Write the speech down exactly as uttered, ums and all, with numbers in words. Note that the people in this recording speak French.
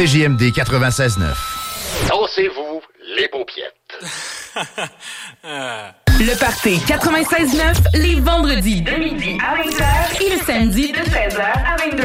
C J M D quatre-vingt-seize neuf. Dansez-vous les paupiettes. Le Party quatre-vingt-seize neuf, les vendredis de midi à vingt heures et le samedi de seize heures à vingt-deux heures.